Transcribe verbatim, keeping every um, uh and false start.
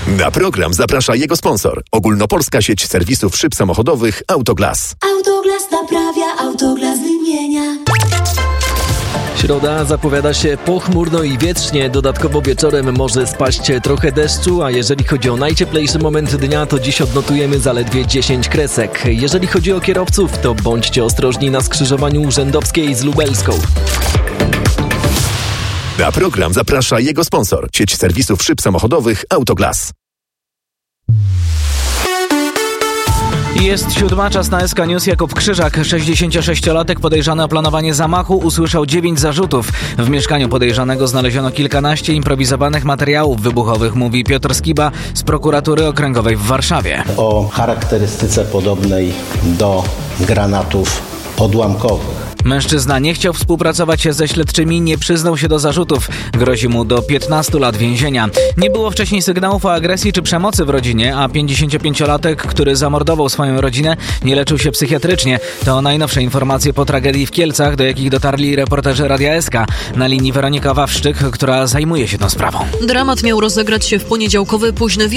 Na program zaprasza jego sponsor. Ogólnopolska sieć serwisów szyb samochodowych Autoglas. Autoglas naprawia, Autoglas wymienia. Środa zapowiada się pochmurno i wietrznie, dodatkowo wieczorem może spaść trochę deszczu, a jeżeli chodzi o najcieplejszy moment dnia, to dziś odnotujemy zaledwie dziesięć kresek. Jeżeli chodzi o kierowców, to bądźcie ostrożni na skrzyżowaniu Urzędowskiej z Lubelską. Na program zaprasza jego sponsor. Sieć serwisów szyb samochodowych Autoglas. Jest siódma, czas na S K News. Jakub Krzyżak, sześćdziesięciosześciolatek podejrzany o planowanie zamachu, usłyszał dziewięć zarzutów. W mieszkaniu podejrzanego znaleziono kilkanaście improwizowanych materiałów wybuchowych, mówi Piotr Skiba z prokuratury okręgowej w Warszawie. O charakterystyce podobnej do granatów odłamkowych. Mężczyzna nie chciał współpracować ze śledczymi, nie przyznał się do zarzutów. Grozi mu do piętnastu lat więzienia. Nie było wcześniej sygnałów o agresji czy przemocy w rodzinie, a pięćdziesięciopięciolatek, który zamordował swoją rodzinę, nie leczył się psychiatrycznie. To najnowsze informacje po tragedii w Kielcach, do jakich dotarli reporterzy Radia S K. Na linii Weronika Wawrzyk, która zajmuje się tą sprawą. Dramat miał rozegrać się w poniedziałkowy późny wieczór.